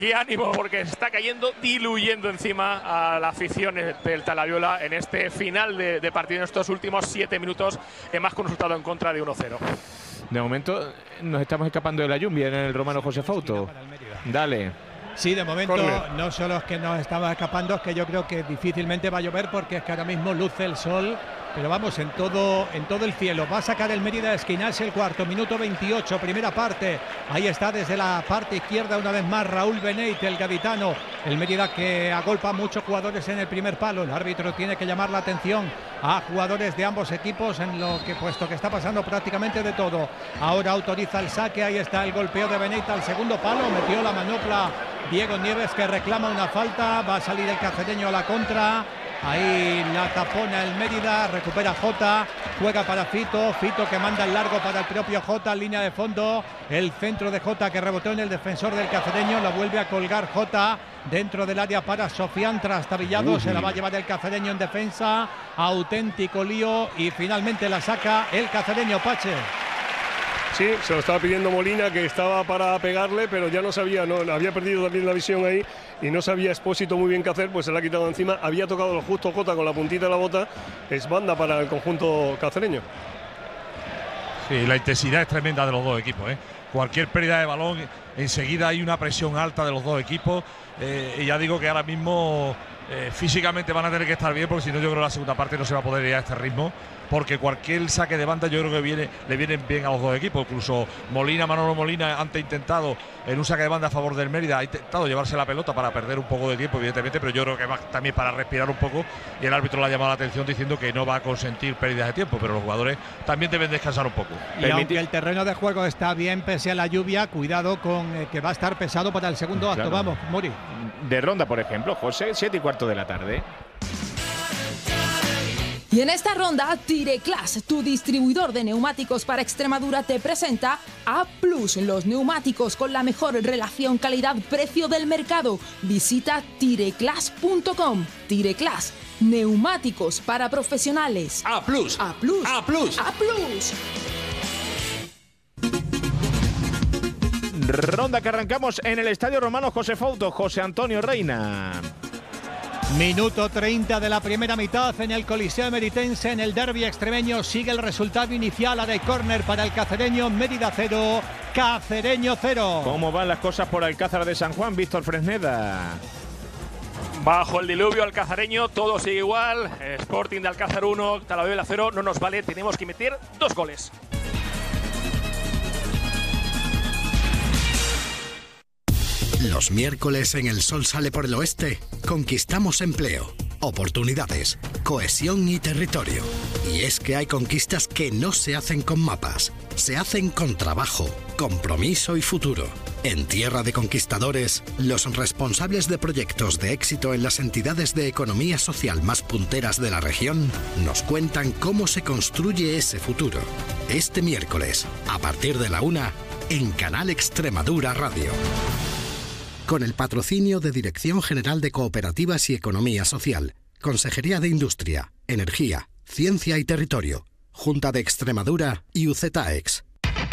Y ánimo, porque se está cayendo, diluyendo encima a la afición del Talaviola en este final de partido, en estos últimos 7 minutos, más con un resultado en contra de 1-0. De momento nos estamos escapando de la lluvia en el Romano José Fouto. Dale. Sí, de momento no solo es que nos estamos escapando, es que yo creo que difícilmente va a llover porque es que ahora mismo luce el sol, pero vamos, en todo el cielo. Va a sacar el Mérida a esquinarse el cuarto, minuto 28, primera parte. Ahí está desde la parte izquierda una vez más Raúl Beneit, el gaditano. El Mérida que agolpa a muchos jugadores en el primer palo. El árbitro tiene que llamar la atención a jugadores de ambos equipos en lo que, puesto que está pasando prácticamente de todo. Ahora autoriza el saque, ahí está el golpeo de Beneit al segundo palo, metió la manopla Diego Nieves, que reclama una falta. Va a salir el cacereño a la contra. Ahí la tapona el Mérida, recupera Jota, juega para Fito, Fito que manda el largo para el propio Jota, línea de fondo, el centro de Jota que rebotó en el defensor del cacereño, la vuelve a colgar Jota dentro del área para Sofián Trastabillado, se la va a llevar el cacereño en defensa, auténtico lío y finalmente la saca el cacereño. Pache. Sí, se lo estaba pidiendo Molina, que estaba para pegarle, pero ya no sabía, había perdido también la visión ahí y no sabía Expósito muy bien qué hacer, pues se la ha quitado encima, había tocado lo justo Jota con la puntita de la bota, es banda para el conjunto cacereño. Sí, la intensidad es tremenda de los dos equipos, ¿eh? Cualquier pérdida de balón, enseguida hay una presión alta de los dos equipos, y ya digo que ahora mismo físicamente van a tener que estar bien, porque si no yo creo que la segunda parte no se va a poder ir a este ritmo, porque cualquier saque de banda yo creo que le vienen bien a los dos equipos. Incluso Manolo Molina antes ha intentado en un saque de banda a favor del Mérida, ha intentado llevarse la pelota para perder un poco de tiempo, evidentemente, pero yo creo que más también para respirar un poco, y el árbitro le ha llamado la atención diciendo que no va a consentir pérdidas de tiempo, pero los jugadores también deben descansar un poco. Y aunque el terreno de juego está bien pese a la lluvia, cuidado con que va a estar pesado para el segundo acto. Claro. Vamos, Mori. De Ronda, por ejemplo, José, 7:15 de la tarde. Y en esta ronda, Tireclass, tu distribuidor de neumáticos para Extremadura, te presenta A+, los neumáticos con la mejor relación calidad-precio del mercado. Visita tireclass.com. Tireclass, neumáticos para profesionales. A+, A+, A+, A+. Ronda que arrancamos en el Estadio Romano José Fouto, José Antonio Reina. Minuto 30 de la primera mitad en el Coliseo Emeritense, en el derbi extremeño. Sigue el resultado inicial, a de córner para el cacereño. Mérida 0, Cacereño 0. ¿Cómo van las cosas por Alcázar de San Juan, Víctor Fresneda? Bajo el diluvio al cacereño, todo sigue igual. Sporting de Alcázar 1, Talavera 0, no nos vale, tenemos que meter 2 goles. Los miércoles en El Sol sale por el oeste, conquistamos empleo, oportunidades, cohesión y territorio. Y es que hay conquistas que no se hacen con mapas, se hacen con trabajo, compromiso y futuro. En Tierra de Conquistadores, los responsables de proyectos de éxito en las entidades de economía social más punteras de la región nos cuentan cómo se construye ese futuro. Este miércoles, a partir de la 1, en Canal Extremadura Radio. Con el patrocinio de Dirección General de Cooperativas y Economía Social, Consejería de Industria, Energía, Ciencia y Territorio, Junta de Extremadura y UZETAEX.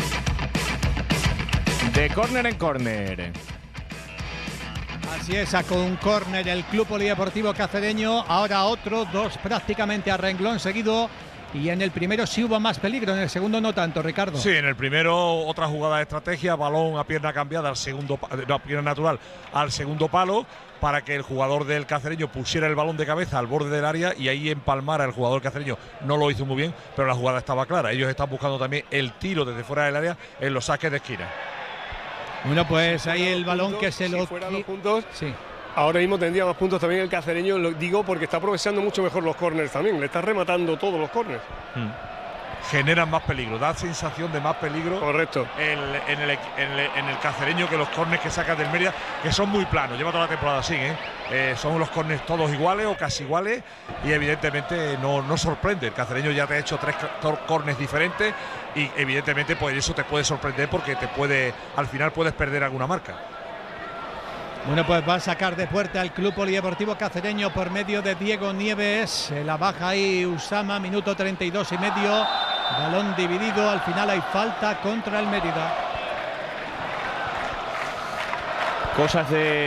De córner en córner. Así es, sacó un córner el Club Polideportivo Cacereño, ahora otro, 2 prácticamente a renglón seguido. Y en el primero sí hubo más peligro, en el segundo no tanto, Ricardo. Sí, en el primero otra jugada de estrategia, balón a pierna cambiada al segundo, a pierna natural al segundo palo, para que el jugador del cacereño pusiera el balón de cabeza al borde del área y ahí empalmara el jugador cacereño. No lo hizo muy bien, pero la jugada estaba clara. Ellos están buscando también el tiro desde fuera del área en los saques de esquina. Bueno, pues ahí el balón que se si lo... fuera 2 puntos, sí. Ahora mismo tendría más puntos también el cacereño, lo digo porque está aprovechando mucho mejor los córners también, le está rematando todos los córners. Generan más peligro, da sensación de más peligro. Correcto. En el cacereño que los córners que sacan del Mérida, que son muy planos, lleva toda la temporada así, son los córners todos iguales o casi iguales, y evidentemente no sorprende. El cacereño ya te ha hecho 3 córners diferentes y evidentemente pues eso te puede sorprender porque al final puedes perder alguna marca. Bueno, pues va a sacar de puerta el Club Polideportivo Cacereño por medio de Diego Nieves. La baja ahí Usama, minuto 32 y medio. Balón dividido, al final hay falta contra el Mérida. cosas de